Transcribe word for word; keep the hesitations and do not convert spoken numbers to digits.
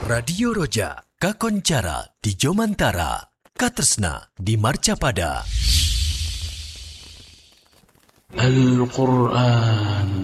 Radio Roja, Kakoncara di Jomantara, Katresna di Marcapada. Al-Quran